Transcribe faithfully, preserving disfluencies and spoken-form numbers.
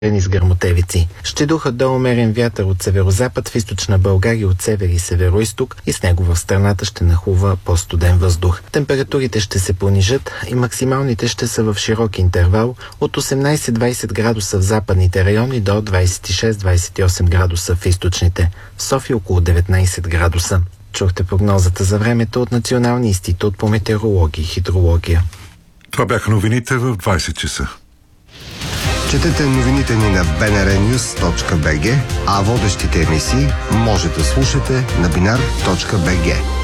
с гръмотевици. Ще духа до умерен вятър от северозапад в източна България от север и североизток и с него в страната ще нахлува по-студен въздух. Температурите ще се понижат и максималните ще са в широк интервал от осемнайсет до двайсет градуса в западните райони до двайсет и шест до двайсет и осем градуса в източните. В София около деветнайсет градуса. Чухте прогнозата за времето от Националния институт по метеорология и хидрология. Това бяха новините в двайсет часа. Четете новините ни на би ен ар нюз точка би джи, а водещите емисии може да слушате на бинар точка би джи.